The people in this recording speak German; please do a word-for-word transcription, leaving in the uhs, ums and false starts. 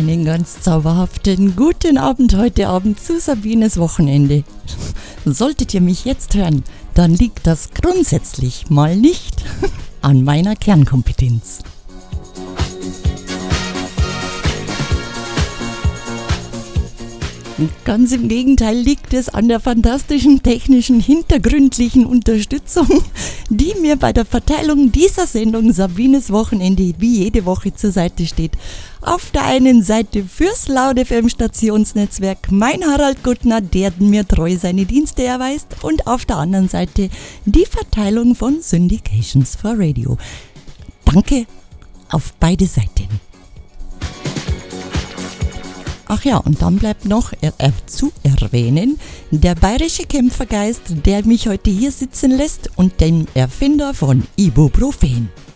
Einen ganz zauberhaften guten Abend heute Abend zu Sabines Wochenende. Solltet ihr mich jetzt hören, dann liegt das grundsätzlich mal nicht an meiner Kernkompetenz. Ganz im Gegenteil liegt es an der fantastischen technischen hintergründlichen Unterstützung, die mir bei der Verteilung dieser Sendung Sabines Wochenende wie jede Woche zur Seite steht. Auf der einen Seite fürs Loud F M Stationsnetzwerk mein Harald Guttner, der mir treu seine Dienste erweist, und auf der anderen Seite die Verteilung von Syndications for Radio. Danke auf beide Seiten. Ach ja, und dann bleibt noch äh, äh, zu erwähnen, der bayerische Kämpfergeist, der mich heute hier sitzen lässt, und den Erfinder von Ibuprofen.